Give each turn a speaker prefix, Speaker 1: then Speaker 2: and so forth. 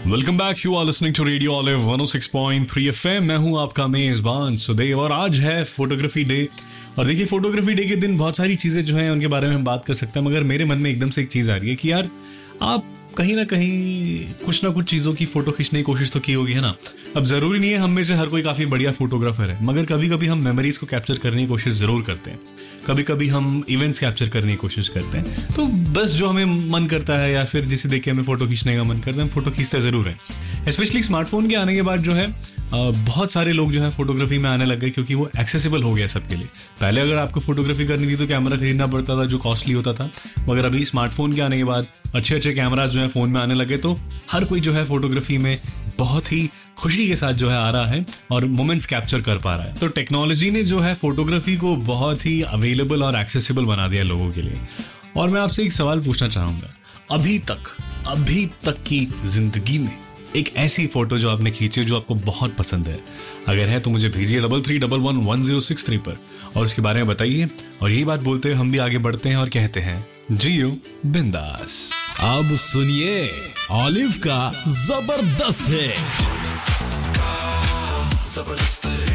Speaker 1: Welcome back, you are listening to radio olive 106.3 FM. मैं हूं आपका मेजबान सुदेव और आज है फोटोग्राफी डे। और देखिए, फोटोग्राफी डे के दिन बहुत सारी चीज़ें जो हैं उनके बारे में हम बात कर सकते हैं, मगर मेरे मन में एकदम से एक चीज़ आ रही है कि यार आप कहीं ना कहीं कुछ ना कुछ चीज़ों की फ़ोटो खींचने की कोशिश तो की होगी, है ना। अब ज़रूरी नहीं है हम में से हर कोई काफ़ी बढ़िया फोटोग्राफर है, मगर कभी कभी हम मेमोरीज को कैप्चर करने की कोशिश ज़रूर करते हैं। कभी कभी हम इवेंट्स कैप्चर करने की कोशिश करते हैं। तो बस जो हमें मन करता है या फिर जिसे देख के हमें फ़ोटो खींचने का मन करता है, हम फ़ोटो खींचते ज़रूर हैं। स्पेशली स्मार्टफोन के आने के बाद जो है बहुत सारे लोग जो है फोटोग्राफी में आने लग गए, क्योंकि वो एक्सेसिबल हो गया सबके लिए। पहले अगर आपको फोटोग्राफी करनी थी तो कैमरा खरीदना पड़ता था जो कॉस्टली होता था, मगर अभी स्मार्टफोन के आने के बाद अच्छे अच्छे कैमरा जो है फ़ोन में आने लगे, तो हर कोई जो है फोटोग्राफी में बहुत ही खुशी के साथ जो है आ रहा है और मोमेंट्स कैप्चर कर पा रहा है। तो टेक्नोलॉजी ने जो है फोटोग्राफी को बहुत ही अवेलेबल और एक्सेसिबल बना दिया लोगों के लिए। और मैं आपसे एक सवाल पूछना चाहूँगा, अभी तक की जिंदगी में एक ऐसी फोटो जो आपने खींची जो आपको बहुत पसंद है, अगर है तो मुझे भेजिए 33111063 पर और उसके बारे में बताइए। और यही बात बोलते हुए हम भी आगे बढ़ते हैं और कहते हैं जियो बिंदास।
Speaker 2: अब सुनिए ऑलिव का जबरदस्त है।